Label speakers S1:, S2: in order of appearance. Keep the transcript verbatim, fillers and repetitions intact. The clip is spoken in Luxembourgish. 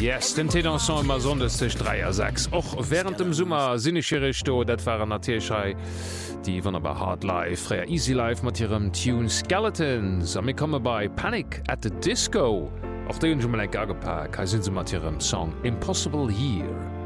S1: Yes, den Tenanson immer sonndech dreier sechs. Och während dem Summer sinnnechere Sto, dat waren Natierschei, die wunderbar Hard Life, freier Easy Life mat ihrem Tune Skeletons. Am mir komme bei Panic at the Disco. Auch de hun eng Gagepack, ha sinn se mat ihrem Song Impossible Year.